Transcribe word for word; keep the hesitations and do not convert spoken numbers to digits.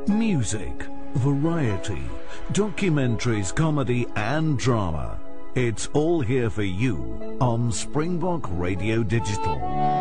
Music, variety, documentaries, comedy and drama. It's all here for you on Springbok Radio Digital.